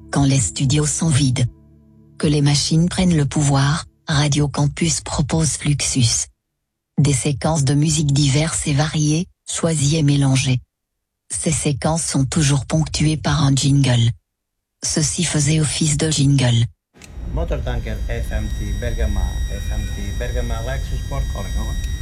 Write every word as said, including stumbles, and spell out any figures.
Quand les studios sont vides, que les machines prennent le pouvoir, Radio Campus propose Fluxus. Des séquences de musique diverses et variées, choisies et mélangées. Ces séquences sont toujours ponctuées par un jingle. Ceci faisait office de jingle. Motortanker F M T Bergama F M T Bergama Lexus Sport Corridor.